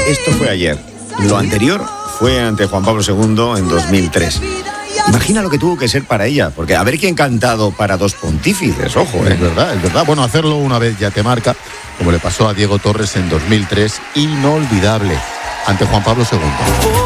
Esto fue ayer. Lo anterior fue ante Juan Pablo II en 2003. Imagina lo que tuvo que ser para ella, porque haber quién cantado para dos pontífices, ojo, Es verdad, es verdad. Bueno, hacerlo una vez ya te marca, como le pasó a Diego Torres en 2003, inolvidable, ante Juan Pablo II.